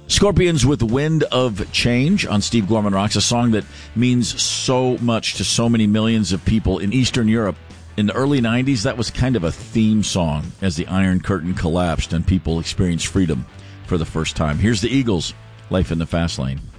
Scorpions with Wind of Change on Steve Gorman Rocks, a song that means so much to so many millions of people in Eastern Europe. In the early 90s, that was kind of a theme song as the Iron Curtain collapsed and people experienced freedom for the first time. Here's the Eagles, Life in the Fast Lane.